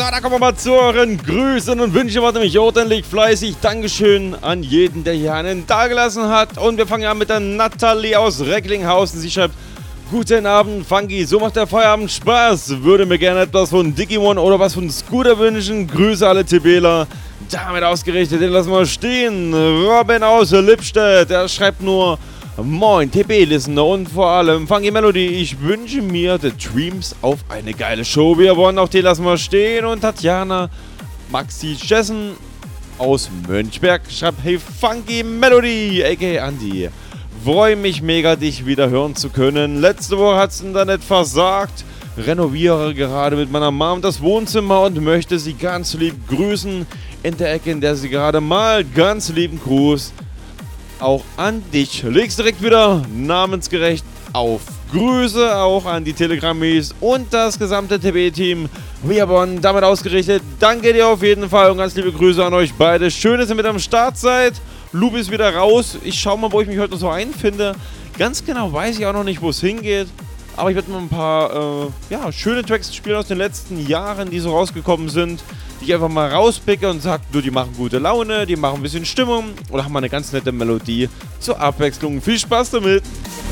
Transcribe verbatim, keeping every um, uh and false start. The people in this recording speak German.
da kommen wir mal zu euren Grüßen und Wünschen. Warte mich ordentlich fleißig. Dankeschön an jeden, der hier einen dagelassen hat. Und wir fangen an mit der Nathalie aus Recklinghausen. Sie schreibt: Guten Abend, Funky. So macht der Feierabend Spaß. Würde mir gerne etwas von Digimon oder was von Scooter wünschen. Grüße alle Tibeler. Damit ausgerichtet, den lassen wir stehen. Robin aus Lippstadt. Er schreibt nur: Moin, T B-Listener und vor allem Funky Melody. Ich wünsche mir The Dreams auf eine geile Show. Wir wollen auch den lassen wir stehen. Und Tatjana Maxi Jessen aus Mönchberg schreibt: Hey Funky Melody, aka Andy. Freue mich mega, dich wieder hören zu können. Letzte Woche hat's Internet versagt. Renoviere gerade mit meiner Mom das Wohnzimmer und möchte sie ganz lieb grüßen. In der Ecke, in der sie gerade mal ganz lieben Gruß auch an dich. Legst direkt wieder namensgerecht auf. Grüße auch an die Telegrammis und das gesamte T B-Team. Wir wurden damit ausgerichtet. Danke dir auf jeden Fall und ganz liebe Grüße an euch beide. Schön, dass ihr mit am Start seid. Lupe ist wieder raus. Ich schau mal, wo ich mich heute noch so einfinde. Ganz genau weiß ich auch noch nicht, wo es hingeht. Aber ich werde mal ein paar äh, ja, schöne Tracks spielen aus den letzten Jahren, die so rausgekommen sind, die ich einfach mal rauspicke und sage, du, die machen gute Laune, die machen ein bisschen Stimmung oder haben mal eine ganz nette Melodie zur Abwechslung. Viel Spaß damit!